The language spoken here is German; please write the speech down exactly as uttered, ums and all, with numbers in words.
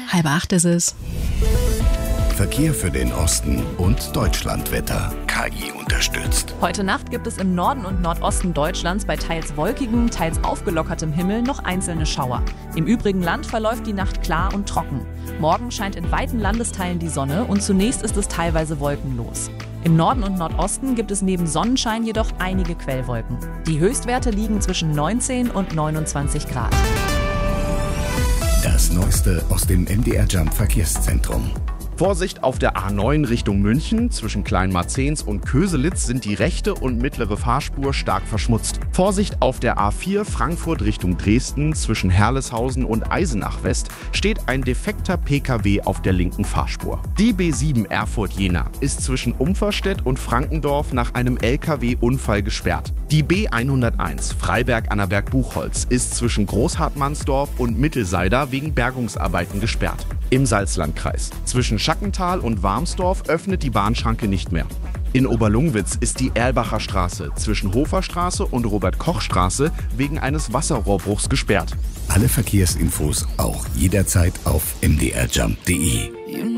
halb acht ist es. Verkehr für den Osten und Deutschlandwetter. K I unterstützt. Heute Nacht gibt es im Norden und Nordosten Deutschlands bei teils wolkigem, teils aufgelockertem Himmel noch einzelne Schauer. Im übrigen Land verläuft die Nacht klar und trocken. Morgen scheint in weiten Landesteilen die Sonne und zunächst ist es teilweise wolkenlos. Im Norden und Nordosten gibt es neben Sonnenschein jedoch einige Quellwolken. Die Höchstwerte liegen zwischen neunzehn und neunundzwanzig Grad. Das Neueste aus dem M D R Jump Verkehrszentrum. Vorsicht auf der A neun Richtung München. Zwischen Kleinmarzens und Köselitz sind die rechte und mittlere Fahrspur stark verschmutzt. Vorsicht auf der A vier Frankfurt Richtung Dresden. Zwischen Herleshausen und Eisenach West steht ein defekter P K W auf der linken Fahrspur. Die B sieben Erfurt-Jena ist zwischen Umferstedt und Frankendorf nach einem L K W-Unfall gesperrt. Die B hunderteins Freiberg-Annaberg-Buchholz ist zwischen Großhartmannsdorf und Mittelseider wegen Bergungsarbeiten gesperrt. Im Salzlandkreis zwischen Schackental und Warmsdorf öffnet die Bahnschranke nicht mehr. In Oberlungwitz ist die Erlbacher Straße zwischen Hoferstraße und Robert-Koch-Straße wegen eines Wasserrohrbruchs gesperrt. Alle Verkehrsinfos auch jederzeit auf m d r jump punkt d e.